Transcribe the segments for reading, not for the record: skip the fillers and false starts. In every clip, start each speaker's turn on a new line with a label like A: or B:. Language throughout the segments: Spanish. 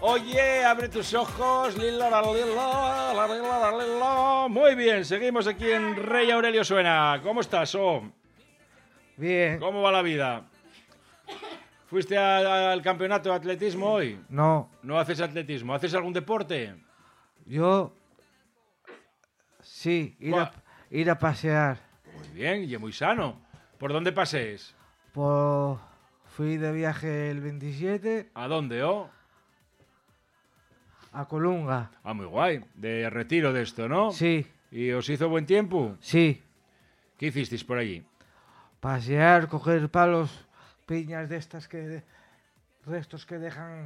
A: Oye, abre tus ojos. Muy bien, seguimos aquí en Rey Aurelio Suena. ¿Cómo estás,
B: Bien.
A: ¿Cómo va la vida? ¿Fuiste al campeonato de atletismo hoy?
B: No,
A: No haces atletismo. ¿Haces algún deporte?
B: yo sí,
A: ¿Cuál?
B: ir a pasear.
A: Muy bien, y muy sano. ¿Por dónde pasees?
B: Fui de viaje el 27
A: ¿A dónde,
B: a Colunga.
A: Ah, muy guay. De retiro de esto, ¿no?
B: Sí,
A: ¿Y os hizo buen tiempo?
B: sí.
A: ¿Qué hicisteis por allí?
B: Pasear, coger palos, piñas de estas restos que dejan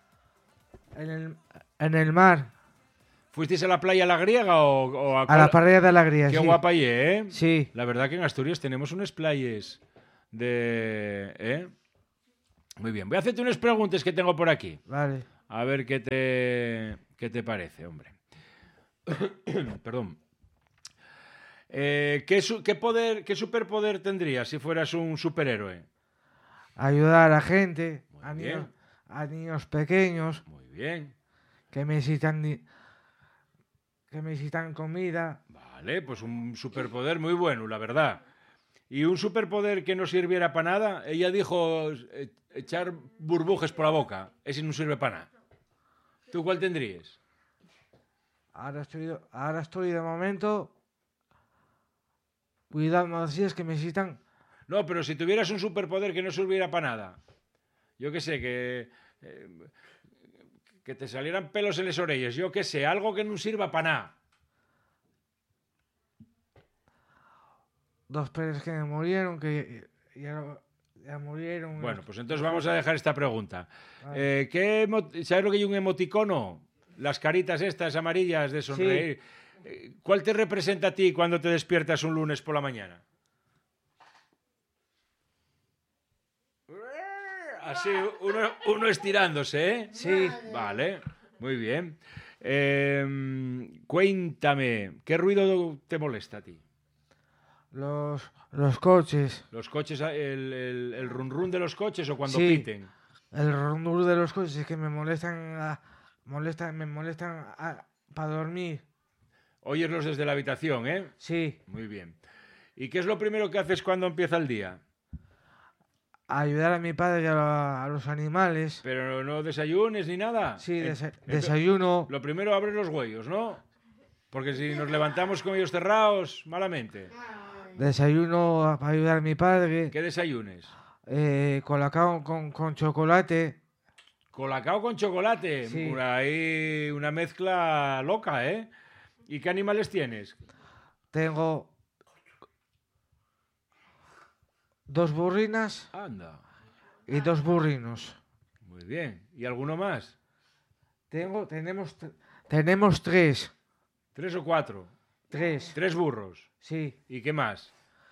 B: en el mar.
A: ¿Fuisteis a la playa La Griega o
B: A la parrilla de Alegría,
A: Qué
B: sí.
A: guapa allí, ¿eh?
B: Sí.
A: La verdad que en Asturias tenemos unas playas de... Muy bien. Voy a hacerte unas preguntas que tengo por aquí.
B: Vale.
A: A ver qué te parece, hombre. Perdón. ¿Qué superpoder tendrías si fueras un superhéroe?
B: Ayudar a gente,
A: Muy bien.
B: a niños pequeños
A: Muy bien.
B: que necesitan comida.
A: Vale, pues un superpoder muy bueno, la verdad. Y un superpoder que no sirviera para nada, ella dijo echar burbujas por la boca. Ese no sirve para nada. ¿Tú cuál tendrías?
B: Ahora estoy de momento cuidando así es que necesitan.
A: No, pero si tuvieras un superpoder que no sirviera para nada. Yo qué sé, que te salieran pelos en las orejas. Yo qué sé, algo que no sirva para nada.
B: Dos perros que me murieron, que ya murieron.
A: Bueno, pues entonces vamos a dejar esta pregunta.
B: Vale.
A: ¿Sabes lo que hay un emoticono? Las caritas estas amarillas de sonreír. ¿Cuál te representa a ti cuando te despiertas un lunes por la mañana? Así, uno estirándose, ¿eh?
B: Sí,
A: Vale, muy bien. Cuéntame, ¿qué ruido te molesta a ti?
B: los coches.
A: ¿Los coches, el run run de los coches o cuando
B: Sí.
A: piten?
B: El rondur de los coches que me molestan, para dormir.
A: Oyes desde la habitación, ¿eh?
B: Sí,
A: Muy bien. ¿Y qué es lo primero que haces cuando empieza el día?
B: ayudar a mi padre y a los animales.
A: Pero no desayunes ni nada.
B: Sí, desayuno.
A: Lo primero abres los huellos, ¿no? Porque si nos levantamos con ellos cerrados, malamente.
B: Desayuno para ayudar a mi padre.
A: ¿Qué desayunes?
B: Colacao con chocolate.
A: Colacao con chocolate.
B: Sí.
A: Ahí una mezcla loca, ¿eh? ¿Y qué animales tienes?
B: Tengo 2 burrinas
A: Anda.
B: y 2 burrinos.
A: Muy bien. ¿Y alguno más?
B: Tenemos 3.
A: 3 o 4.
B: 3.
A: 3 burros.
B: Sí.
A: ¿Y qué más?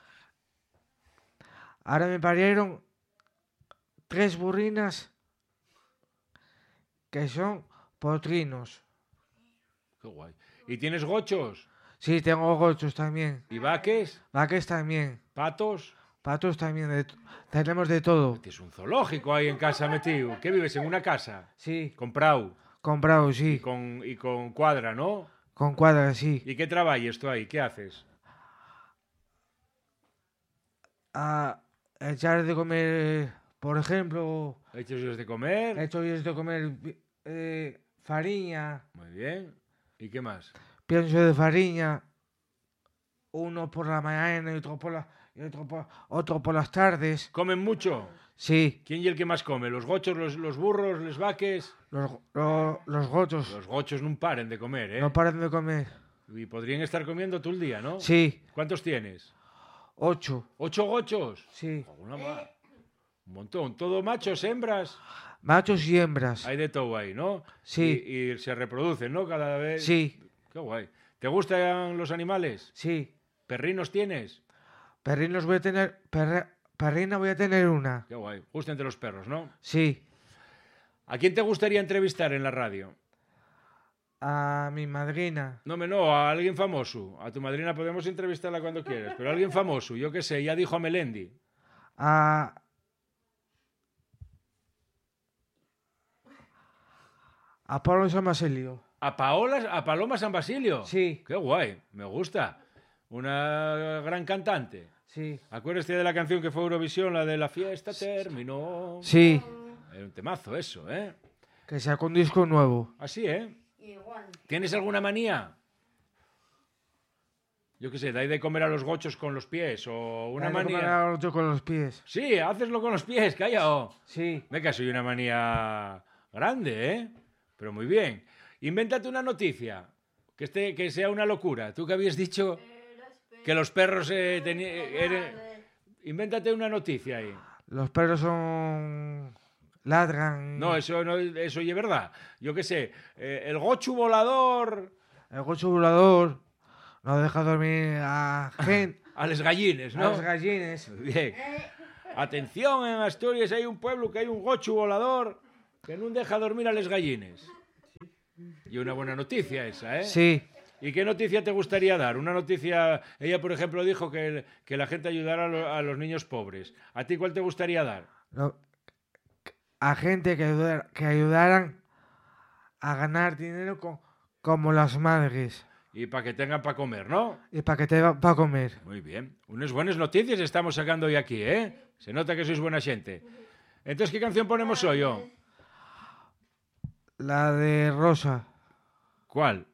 B: Ahora me parieron 3 burrinas que son potrinos.
A: Qué guay. ¿Y tienes gochos?
B: Sí, tengo gochos también.
A: ¿Y vaques?
B: Vaques también.
A: ¿Patos?
B: Patos también. Tenemos de todo.
A: Tienes un zoológico ahí en casa metido. ¿Qué vives? ¿En una casa?
B: Sí.
A: Comprado.
B: Comprado, sí.
A: Y con cuadra, ¿no?
B: Con cuadras, sí.
A: ¿Y qué trabajas tú ahí? ¿Qué haces?
B: A echar de comer, por ejemplo,
A: ¿Hechos de comer?
B: he hecho de comer farina,
A: Muy bien. ¿Y qué más?
B: pienso de farina, uno por la mañana y otro por las tardes.
A: ¿Comen mucho?
B: Sí,
A: ¿Quién y el que más come? ¿Los gochos, los burros, los vaques?
B: los gochos
A: Los gochos no paren de comer, ¿eh?
B: no paran de comer.
A: Y podrían estar comiendo todo el día, ¿no?
B: Sí,
A: ¿Cuántos tienes?
B: 8.
A: ¿8 gochos?
B: Sí,
A: Una más. Un montón. ¿Todo machos, hembras?
B: machos y hembras.
A: Hay de todo ahí, ¿no?
B: Sí.
A: Y se reproducen, ¿no? Cada vez.
B: Sí,
A: Qué guay. ¿Te gustan los animales?
B: sí.
A: ¿Perrinos tienes?
B: Perrinos voy a tener, perrina voy a tener una.
A: Qué guay. Justo entre los perros, ¿no?
B: Sí,
A: ¿A quién te gustaría entrevistar en la radio?
B: a mi madrina.
A: No, a alguien famoso. A tu madrina podemos entrevistarla cuando quieras, pero a alguien famoso, yo qué sé, ya dijo a Melendi.
B: A A Pablo San Basilio.
A: A Paloma San Basilio.
B: Sí.
A: Qué guay, me gusta. Una gran cantante.
B: Sí.
A: Acuérdate de la canción que fue Eurovisión, la de La fiesta terminó.
B: Sí.
A: Era un temazo eso, ¿eh?
B: Que sacó un disco nuevo.
A: Así, ¿eh?
C: Igual.
A: ¿Tienes alguna manía? Yo qué sé, dais de comer a los gochos con los pies o una
B: Dale de comer
A: manía.
B: al otro con los pies.
A: Sí, hacerlo con los pies, calla.
B: Sí.
A: Venga, soy una manía grande, ¿eh? Pero muy bien. Invéntate una noticia, que sea una locura. Tú que habías dicho que los perros Invéntate una noticia ahí.
B: Los perros son... ladran.
A: No, eso ya es verdad. Yo qué sé, el gochu volador
B: El gocho volador no deja dormir a gente.
A: a les gallines,
B: A
A: ¿no?
B: los gallines.
A: Bien. Atención, en Asturias hay un pueblo que hay un gochu volador que no deja dormir a les gallines. Y una buena noticia esa, ¿eh?
B: Sí.
A: ¿Y qué noticia te gustaría dar? Una noticia, ella por ejemplo dijo que la gente ayudara a los niños pobres. ¿A ti cuál te gustaría dar?
B: Lo- a gente que ayudaran a ganar dinero como las madres.
A: Y para que tengan para comer, ¿no?
B: Y para que te va para comer.
A: Muy bien. Unas buenas noticias estamos sacando hoy aquí, ¿eh? Se nota que sois buena gente. Entonces, ¿qué canción ponemos hoy, yo?
B: La de Rosa.
A: ¿Cuál?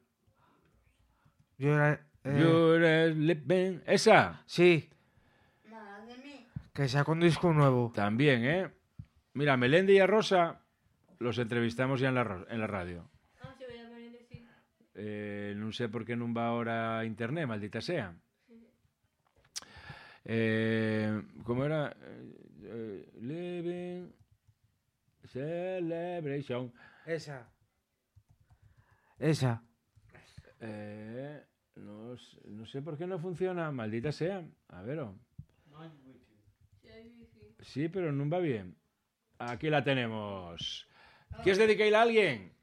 A: You're living. ¿Esa?
B: Sí,
C: Nada de mí.
B: que sacó un disco nuevo.
A: También, ¿eh? Mira, Melendi y a Rosa los entrevistamos ya en la radio.
C: Ah, sí, voy a venir decir.
A: No sé por qué no va ahora a internet, maldita sea. ¿Cómo era? Living Celebration.
B: Esa.
A: No sé por qué no funciona, maldita sea. A ver. Sí, pero no va bien. Aquí la tenemos. ¿Quieres dedicarla a alguien?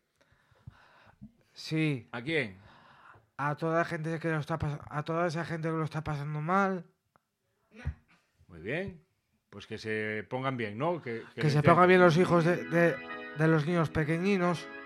B: Sí.
A: ¿A quién?
B: A toda a toda esa gente que lo está pasando mal.
A: Muy bien. Pues que se pongan bien, ¿no?
B: Que se pongan bien los hijos de los niños pequeñinos.